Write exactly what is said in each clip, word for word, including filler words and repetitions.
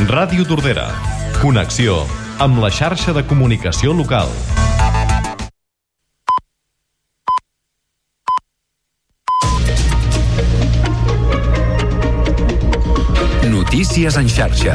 Ràdio Tordera. Connexió amb la xarxa de comunicació local. Notícies en xarxa.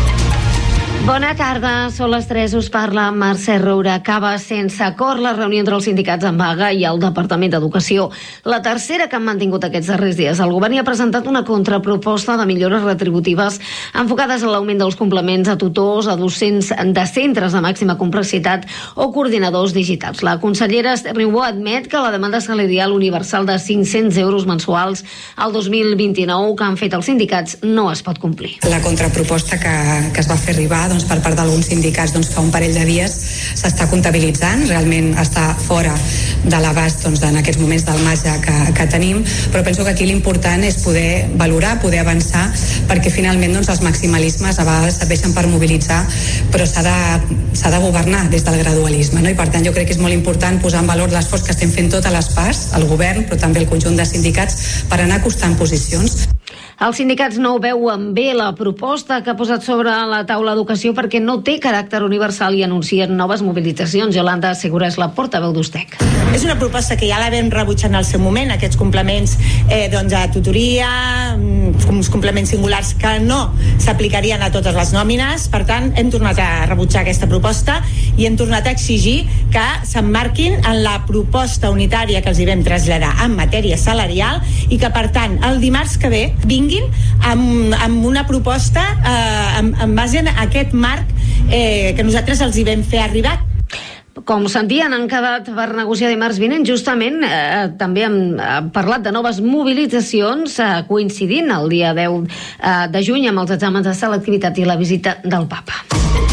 Bona tarda, són les tres, us parla Mercè Roura. Acaba sense acord la reunió entre els sindicats en vaga i el Departament d'Educació. La tercera que han mantingut aquests darrers dies. El govern hi ha presentat una contraproposta de millores retributives enfocades a l'augment dels complements a tutors, a docents de centres de màxima complexitat o coordinadors digitals. La consellera Ribó admet que la demanda salarial universal de cinc-cents euros mensuals al dos mil vint-i-nou que han fet els sindicats no es pot complir. La contraproposta que, que es va fer arribar doncs, per part d'alguns sindicats doncs, fa un parell de dies s'està comptabilitzant, realment està fora de l'abast doncs, en aquests moments del marge que, que tenim, però penso que aquí l'important és poder valorar, poder avançar, perquè finalment doncs, els maximalismes a vegades serveixen per mobilitzar, però s'ha de, s'ha de governar des del gradualisme, no? I per tant jo crec que és molt important posar en valor l'esforç que estem fent totes les parts, el govern, però també el conjunt de sindicats, per anar acostant posicions. Els sindicats no ho veuen bé la proposta que ha posat sobre la taula d'educació perquè no té caràcter universal i anuncien noves mobilitzacions. Yolanda Segura és la portaveu d'Ustec. És una proposta que ja la vam rebutjar en el seu moment, aquests complements eh, doncs a tutoria, uns complements singulars que no s'aplicarien a totes les nòmines. Per tant, hem tornat a rebutjar aquesta proposta i hem tornat a exigir que s'emmarquin en la proposta unitària que els hi vam traslladar en matèria salarial i que, per tant, el dimarts que ve vinguin amb, amb una proposta eh, en, en base a aquest marc eh, que nosaltres els hi vam fer arribar. Com sentien, han quedat per negociar dimarts vinent. Justament eh, també hem eh, parlat de noves mobilitzacions eh, coincidint el dia deu eh, de juny amb els exàmens de selectivitat i la visita del Papa.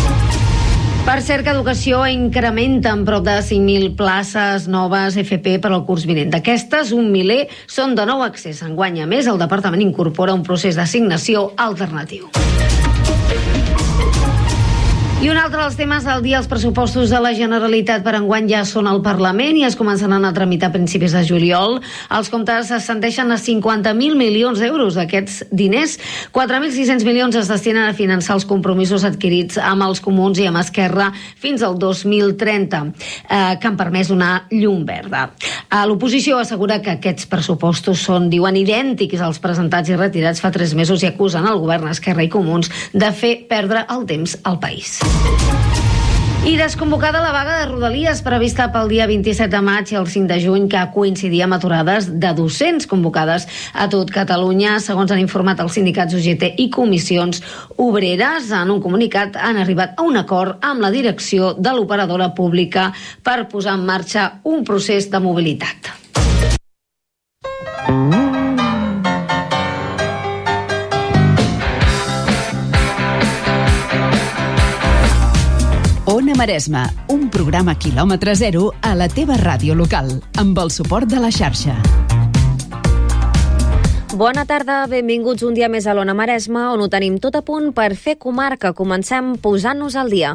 Per cert, que Educació incrementa en prop de cinc mil places noves F P per al curs vinent. D'aquestes, un miler són de nou accés. Enguany, a més, el departament incorpora un procés d'assignació alternatiu. I un altre dels temes del dia, els pressupostos de la Generalitat per enguany ja són al Parlament i es començaran a tramitar a principis de juliol. Els comptes ascendeixen a cinquanta mil milions d'euros. D'aquests diners, quatre mil sis-cents milions es destinen a finançar els compromisos adquirits amb els comuns i amb Esquerra fins al dos mil trenta, eh, que han permès donar llum verda. A l'oposició assegura que aquests pressupostos són, diuen, idèntics als presentats i retirats fa tres mesos i acusen el govern Esquerra i Comuns de fer perdre el temps al país. I desconvocada la vaga de Rodalies prevista pel dia vint-i-set de maig i el cinc de juny, que coincidia amb aturades de docents convocades a tot Catalunya. Segons han informat els sindicats U G T i comissions obreres, en un comunicat han arribat a un acord amb la direcció de l'operadora pública per posar en marxa un procés de mobilitat. Ona Maresma, un programa quilòmetre zero a la teva ràdio local, amb el suport de la xarxa. Bona tarda, benvinguts un dia més a l'Ona Maresma, on ho tenim tot a punt per fer comarca. Comencem posant-nos al dia.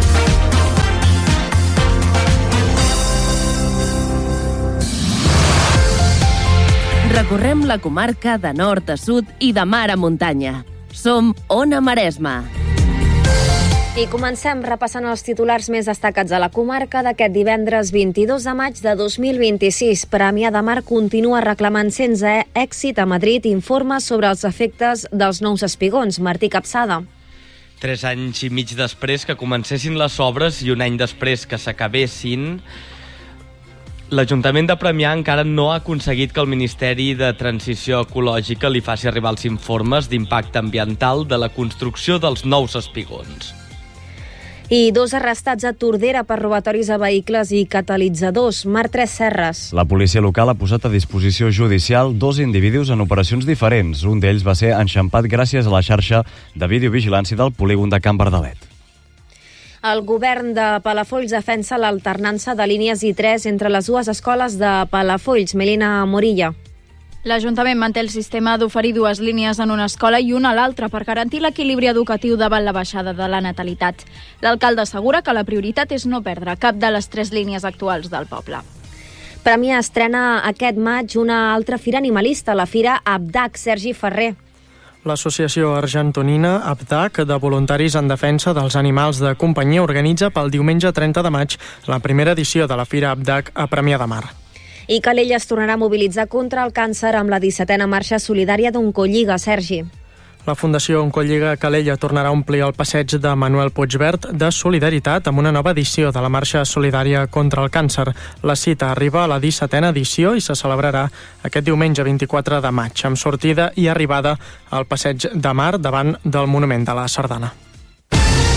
Recorrem la comarca de nord a sud i de mar a muntanya. Som Ona Maresma. I comencem repassant els titulars més destacats de la comarca d'aquest divendres vint-i-dos de maig de dos mil vint-i-sis. Premià de Mar continua reclamant sense èxit a Madrid informes sobre els efectes dels nous espigons. Martí Capçada. Tres anys i mig després que comencessin les obres i un any després que s'acabessin, l'Ajuntament de Premià encara no ha aconseguit que el Ministeri de Transició Ecològica li faci arribar els informes d'impacte ambiental de la construcció dels nous espigons. I dos arrestats a Tordera per robatoris a vehicles i catalitzadors. Marc Tres Serres. La policia local ha posat a disposició judicial dos individus en operacions diferents. Un d'ells va ser enxampat gràcies a la xarxa de videovigilància del polígon de Can Verdalet. El govern de Palafolls defensa l'alternança de línies I tres entre les dues escoles de Palafolls. Melina Morilla. L'Ajuntament manté el sistema d'oferir dues línies en una escola i una a l'altra per garantir l'equilibri educatiu davant la baixada de la natalitat. L'alcalde assegura que la prioritat és no perdre cap de les tres línies actuals del poble. Premià estrena aquest maig una altra fira animalista, la Fira Abdac. Sergi Ferrer. L'associació argentonina ABDAC de voluntaris en defensa dels animals de companyia organitza pel diumenge trenta de maig la primera edició de la Fira ABDAC a Premià de Mar. I Calella es tornarà a mobilitzar contra el càncer amb la dissetena marxa solidària d'Oncolliga. Sergi. La Fundació Oncolliga Calella tornarà a omplir el passeig de Manuel Puigvert de solidaritat amb una nova edició de la marxa solidària contra el càncer. La cita arriba a la dissetena edició i se celebrarà aquest diumenge vint-i-quatre de maig, amb sortida i arribada al passeig de Mar davant del Monument de la Sardana.